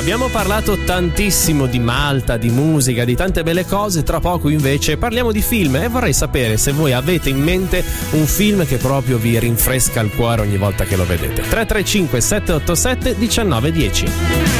Abbiamo parlato tantissimo di Malta, di musica, di tante belle cose. Tra poco invece parliamo di film e vorrei sapere se voi avete in mente un film che proprio vi rinfresca il cuore ogni volta che lo vedete. 335 787 1910.